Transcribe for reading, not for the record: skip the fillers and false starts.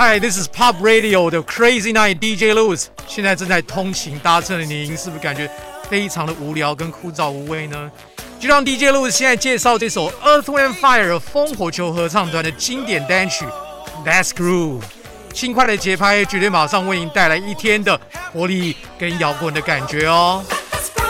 Hi, this is Pop Radio 的 Crazy Night DJ Louis。现在正在通勤搭乘的您，是不是感觉非常的无聊跟枯燥无味呢？就让 DJ Louis 现在介绍这首 Earth, Wind & Fire 风火球合唱团的经典单曲 Let's Groove。轻快的节拍绝对马上为您带来一天的活力跟摇滚的感觉哦。